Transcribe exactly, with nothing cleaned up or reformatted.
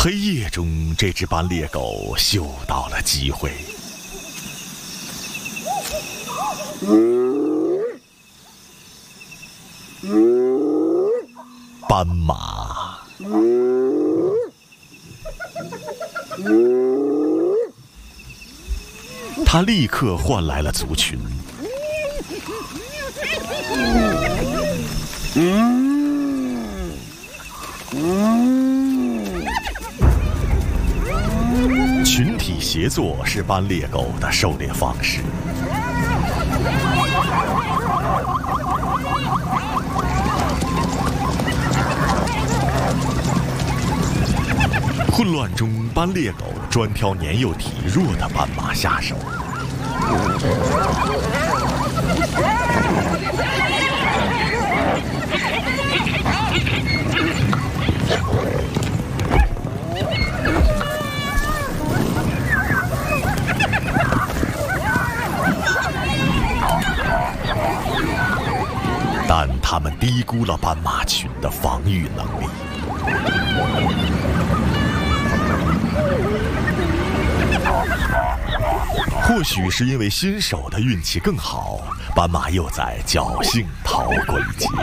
黑夜中，这只斑鬣狗嗅到了机会。斑马，它立刻唤来了族群。群体协作是斑鬣狗的狩猎方式。混乱中，斑鬣狗专挑年幼体弱的斑马下手。但他们低估了斑马群的防御能力。或许是因为新手的运气更好，斑马又在侥幸逃过一劫。